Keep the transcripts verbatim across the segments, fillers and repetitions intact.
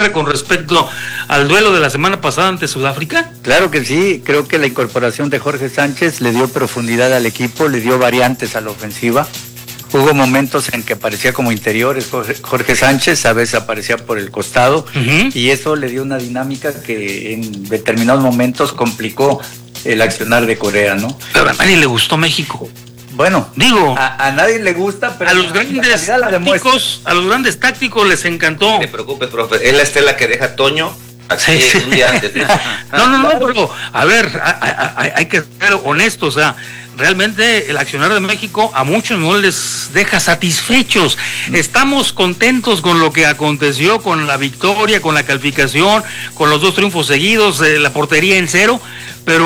cierre con respecto al duelo de la semana pasada ante Sudáfrica? Claro que sí, creo que la incorporación de Jorge Sánchez le dio profundidad al equipo, le dio variantes a la ofensiva. Hubo momentos en que aparecía como interiores Jorge, Jorge Sánchez, a veces aparecía por el costado, uh-huh. y eso le dio una dinámica que en determinados momentos complicó el accionar de Corea, ¿no? Pero a nadie le gustó México. Bueno, digo, a, a nadie le gusta, pero a los grandes tácticos, a los grandes tácticos les encantó. No te preocupes, profe, es la estela que deja Toño. Así sí, sí. Un día antes. no, no, no, pero a ver, hay, hay que ser honestos, o sea, realmente el accionar de México a muchos no les deja satisfechos. Estamos contentos con lo que aconteció, con la victoria, con la calificación, con los dos triunfos seguidos, eh, la portería en cero, pero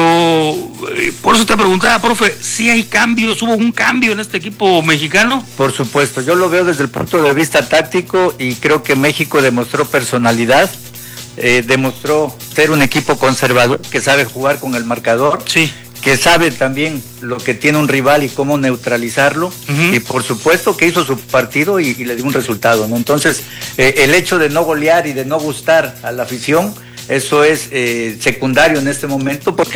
eh, por eso te preguntaba, profe, ¿sí hay cambios? ¿Hubo un cambio en este equipo mexicano? Por supuesto, yo lo veo desde el punto de vista táctico y creo que México demostró personalidad. Eh, demostró ser un equipo conservador que sabe jugar con el marcador, sí. que sabe también lo que tiene un rival y cómo neutralizarlo, uh-huh. y por supuesto que hizo su partido y, y le dio un resultado, ¿no? Entonces, eh, el hecho de no golear y de no gustar a la afición, eso es eh, secundario en este momento, porque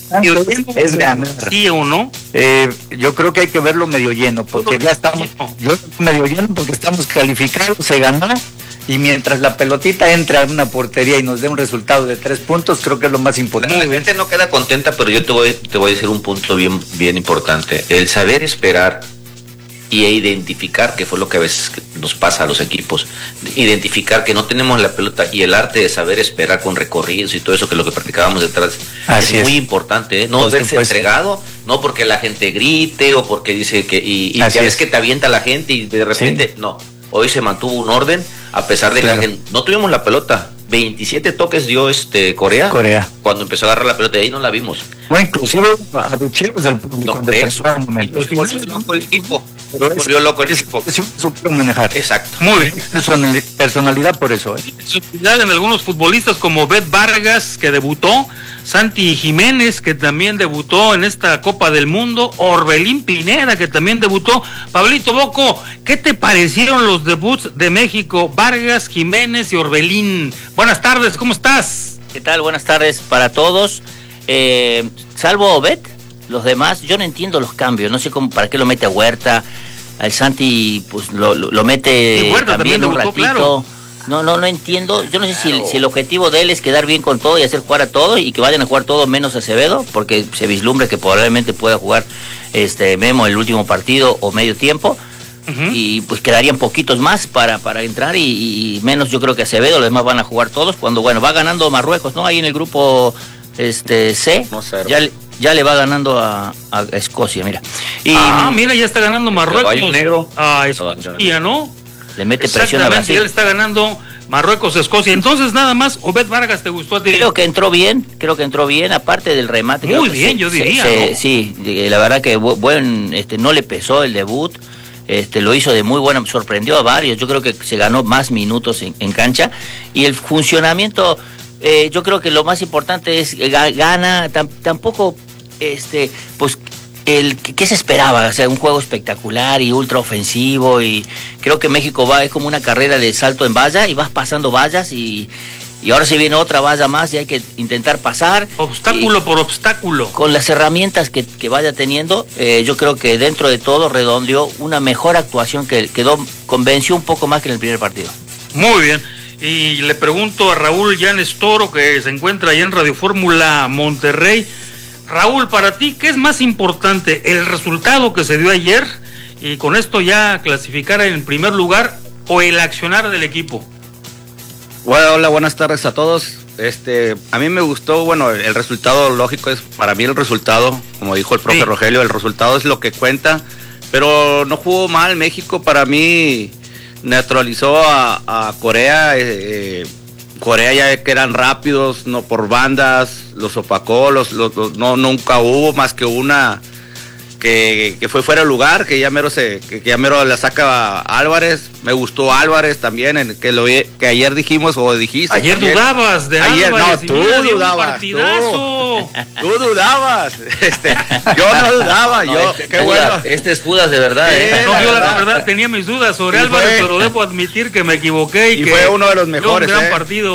es, es ganar. ¿Sí o no? Eh, yo creo que hay que verlo medio lleno, porque ya estamos, yo medio lleno porque estamos calificados, se ganó. Y mientras la pelotita entre a una portería y nos dé un resultado de tres puntos, creo que es lo más importante. La gente no queda contenta, pero yo te voy, te voy a decir un punto bien, bien importante. El saber esperar y identificar, que fue lo que a veces nos pasa a los equipos, identificar que no tenemos la pelota y el arte de saber esperar con recorridos y todo eso, que es lo que practicábamos detrás, Así es, es muy importante, ¿eh? No Por verse supuesto. entregado, no porque la gente grite o porque dice que, y, y ya ves que te avienta la gente y de repente, sí. no. Hoy se mantuvo un orden, a pesar de claro. que no tuvimos la pelota. veintisiete toques dio este Corea. Corea. Cuando empezó a agarrar la pelota, de ahí no la vimos. Bueno, inclusive a Duchero del público. No, eso. Volvió loco el equipo. Volvió loco el equipo. Supo manejar. Exacto. Muy bien. Personalidad por eso. ¿eh? Personalidad en algunos futbolistas como Bet Vargas, que debutó, Santi Jiménez, que también debutó en esta Copa del Mundo, Orbelín Pineda, que también debutó. Pablito Bocco, ¿qué te parecieron los debuts de México? Vargas, Jiménez y Orbelín. Buenas tardes, ¿cómo estás? ¿Qué tal? Buenas tardes para todos. Eh, salvo Bet, los demás, yo no entiendo los cambios. No sé cómo, para qué lo mete a Huerta. Al Santi, pues lo, lo, lo mete Huerta también, también un debutó, ratito. Claro. No, no, no entiendo. Yo no sé claro. si, si el objetivo de él es quedar bien con todo y hacer jugar a todo y que vayan a jugar todo menos Acevedo, porque se vislumbra que probablemente pueda jugar este Memo el último partido o medio tiempo. Uh-huh. Y pues quedarían poquitos más para, para entrar y, y menos yo creo que Acevedo, los demás van a jugar todos cuando bueno va ganando Marruecos, ¿no? Ahí en el grupo este C, no sé, ya, ya le va ganando a, a Escocia, mira. Y, ah, mira, ya está ganando Marruecos. Negro. A Escocia, ¿no? Le mete presión a Brasil. Él está ganando Marruecos, Escocia. Entonces, nada más, Obed Vargas, ¿te gustó a ti? Creo que entró bien, creo que entró bien, aparte del remate. Muy bien, se, yo diría. Se, ¿no? Sí, la verdad que buen, este, no le pesó el debut. Este, lo hizo de muy buena, sorprendió a varios, yo creo que se ganó más minutos en, en cancha y el funcionamiento, eh, yo creo que lo más importante es gana, tam, tampoco, este, pues, el ¿qué se esperaba? O sea, un juego espectacular y ultra ofensivo y creo que México va, es como una carrera de salto en valla y vas pasando vallas y Y ahora se viene otra valla más y hay que intentar pasar. Obstáculo por obstáculo. Con las herramientas que, que vaya teniendo, eh, yo creo que dentro de todo redondeó una mejor actuación que quedó, convenció un poco más que en el primer partido. Muy bien. Y le pregunto a Raúl Llanes Toro, que se encuentra ahí en Radio Fórmula Monterrey. Raúl, para ti, ¿qué es más importante? ¿El resultado que se dio ayer y con esto ya clasificar en primer lugar o el accionar del equipo? Bueno, hola, buenas tardes a todos. Este, a mí me gustó, bueno, el, el resultado lógico es, para mí el resultado, como dijo el profe sí. Rogelio, el resultado es lo que cuenta, pero no jugó mal México, para mí neutralizó a, a Corea, eh, Corea ya que eran rápidos, no por bandas, los opacó, los, los, los no nunca hubo más que una que, que fue fuera de lugar, que ya mero se, que, que ya mero la saca Álvarez. Me gustó Álvarez también, en que lo que ayer dijimos o dijiste. Ayer también. dudabas de ayer, Álvarez. No, tú dudabas. Tú, tú dudabas. Este, yo no dudaba. No, yo, este, qué bueno. Este es Judas de verdad. Sí, ¿eh? No, la yo verdad. la verdad tenía mis dudas sobre Y Álvarez, fue, pero debo admitir que me equivoqué y, y que fue uno de los mejores. un gran ¿eh? partido.